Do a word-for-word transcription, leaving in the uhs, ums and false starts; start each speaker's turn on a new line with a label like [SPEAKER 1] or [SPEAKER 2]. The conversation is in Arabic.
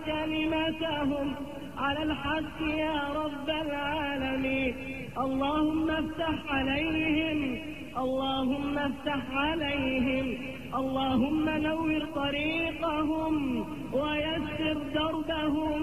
[SPEAKER 1] كلمتهم على الحق يا رب العالمين. اللهم افتح عليهم، اللهم افتح عليهم، اللهم نور طريقهم ويسر دربهم